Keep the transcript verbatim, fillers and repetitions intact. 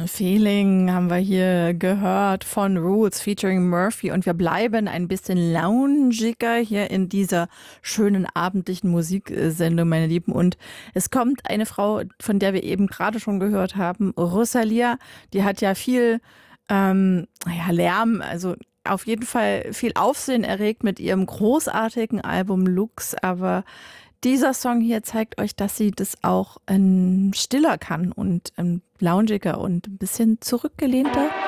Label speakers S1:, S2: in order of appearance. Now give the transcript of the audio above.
S1: Feeling haben wir hier gehört von Rules featuring Murphy und wir bleiben ein bisschen loungiger hier in dieser schönen abendlichen Musiksendung, meine Lieben. Und es kommt eine Frau, von der wir eben gerade schon gehört haben, Rosalia, die hat ja viel ähm, ja, Lärm, also auf jeden Fall viel Aufsehen erregt mit ihrem großartigen Album Lux, aber dieser Song hier zeigt euch, dass sie das auch ähm, stiller kann und ähm, loungiger und ein bisschen zurückgelehnter.